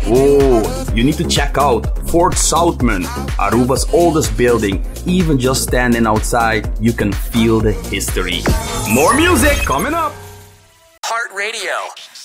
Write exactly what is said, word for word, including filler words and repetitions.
Oh, you need to check out Fort Southman, Aruba's oldest building. Even just standing outside, you can feel the history. More music coming up. Heart Radio.